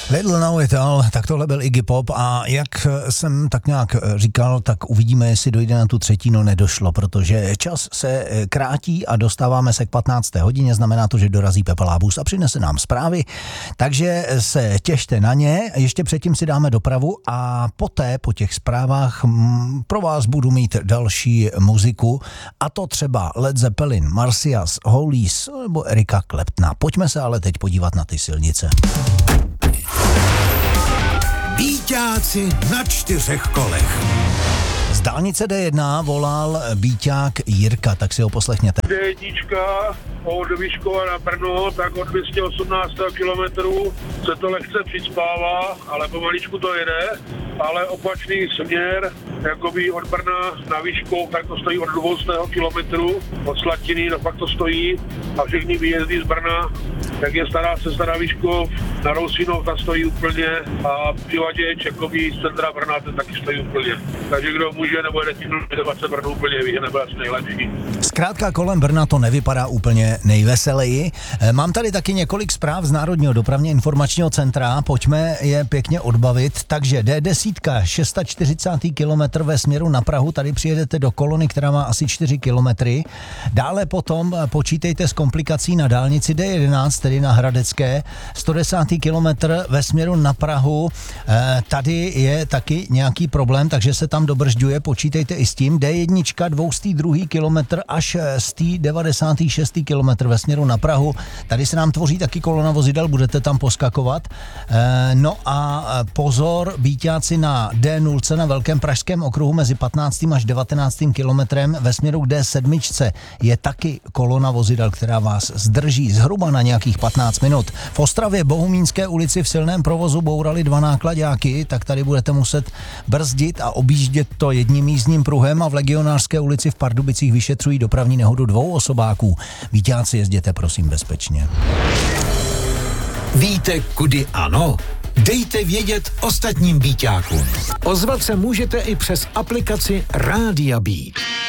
Little Know It All, tak tohle byl Iggy Pop a jak jsem tak nějak říkal, tak uvidíme, jestli dojde na tu třetí, no nedošlo, protože čas se krátí a dostáváme se k 15. hodině, znamená to, že dorazí Pepa Lábus a přinese nám zprávy, takže se těšte na ně, ještě předtím si dáme dopravu a poté po těch zprávách pro vás budu mít další muziku a to třeba Led Zeppelin, Marcias, Hollies nebo Erika Claptona. Pojďme se ale teď podívat na ty silnice. Bíťáci na 4 kolech. Z dálnice D1 volal bíťák Jirka, tak si ho poslechněte. D1 od Vyškova na Brno, tak od 218 kilometrů se to lehce přispává, ale pomaličku to jede, ale opačný směr, jakoby od Brna na Vyškov, tak to stojí od 200 kilometrů, od Slatiny, no pak to stojí a všechny výjezdy z Brna, jak je stará cesta na Vyškov, na Rousinov, ta stojí úplně a Přivaděč, jakoby z centra Brna, ten taky stojí úplně. Takže kdo může nebo jede tím 20 Brno úplně ví, že nebude asi nejlepší. Zkrátka kolem Brna to nevypadá úplně nejveseleji. Mám tady taky několik zpráv z Národního dopravně informačního centra, pojďme je pěkně odbavit. Takže D10, 640 kilometr ve směru na Prahu, tady přijedete do kolony, která má asi 4 kilometry. Dále potom počítejte s komplikací na dálnici D11, tedy na Hradecké, 110 kilometr ve směru na Prahu. Tady je taky nějaký problém, takže se tam dobržďuje, počítejte i s tím. D1, 202 kilometr až 196 kilometr ve směru na Prahu. Tady se nám tvoří taky kolona vozidel, budete tam poskakovat. No a pozor, bíťáci na D0 na Velkém pražském okruhu mezi 15. až 19. kilometrem ve směru k D7 je taky kolona vozidel, která vás zdrží zhruba na nějakých 15 minut. V Ostravě Bohumínské ulici v silném provozu bourali 2 náklaďáky, tak tady budete muset brzdit a objíždět to jedním jízdním pruhem a v Legionářské ulici v Pardubicích vyšetřují dopravní nehodu 2 osobáků. Víťáci, jezděte prosím bezpečně. Víte, kudy ano? Dejte vědět ostatním bíťákům. Ozvat se můžete i přes aplikaci Rádia Beat.